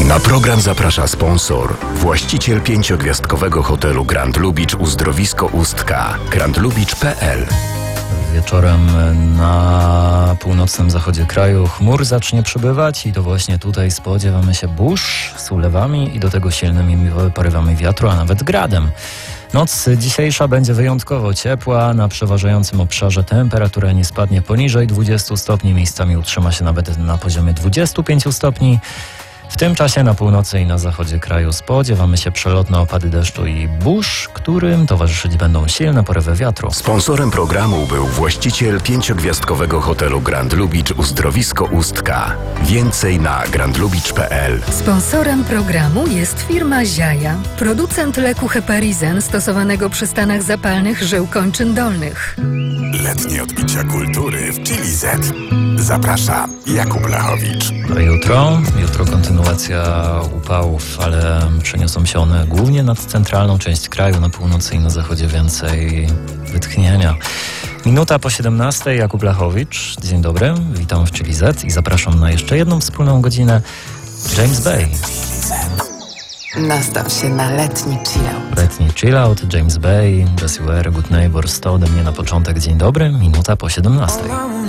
Na program zaprasza sponsor, właściciel 5-gwiazdkowego hotelu Grand Lubicz Uzdrowisko Ustka, grandlubicz.pl. Wieczorem na północnym zachodzie kraju chmur zacznie przybywać i to właśnie tutaj spodziewamy się burz z ulewami i do tego silnymi porywami wiatru, a nawet gradem. Noc dzisiejsza będzie wyjątkowo ciepła. Na przeważającym obszarze temperatura nie spadnie poniżej 20 stopni. Miejscami utrzyma się nawet na poziomie 25 stopni. W tym czasie na północy i na zachodzie kraju spodziewamy się przelotne opady deszczu i burz, którym towarzyszyć będą silne porywy wiatru. Sponsorem programu był właściciel 5-gwiazdkowego hotelu Grand Lubicz Uzdrowisko Ustka. Więcej na grandlubicz.pl. Sponsorem programu jest firma Ziaja, producent leku Heparizen stosowanego przy stanach zapalnych żył kończyn dolnych. Letnie odbicia kultury w Chili Z. Zaprasza Jakub Lachowicz. Jutro kontynuacja upałów, ale przeniosą się one głównie nad centralną część kraju, na północy i na zachodzie więcej wytchnienia. Minuta po 17, Jakub Lachowicz. Dzień dobry, witam w Chili Z i zapraszam na jeszcze jedną wspólną godzinę. James Bay. Nastaw się na letni chillout. Letni chillout, James Bay, Jessie Ware, Good Neighbors, to ode mnie na początek. Dzień dobry, minuta po 17.